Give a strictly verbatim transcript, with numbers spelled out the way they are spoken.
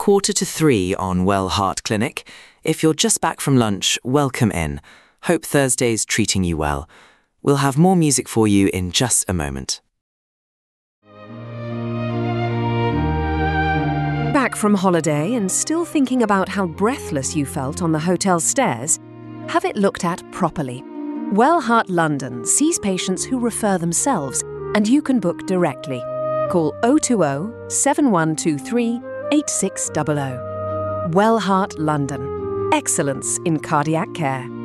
quarter to three on Well Heart Clinic. If you're just back from lunch, welcome in. Hope Thursday's treating you well. We'll have more music for you in just a moment. Back from holiday and still thinking about how breathless you felt on the hotel stairs? Have it looked at properly. Well Heart London sees patients who refer themselves, and you can book directly. Call oh two oh, seven one two three, eight six zero zero. Well Heart London. Excellence in cardiac care.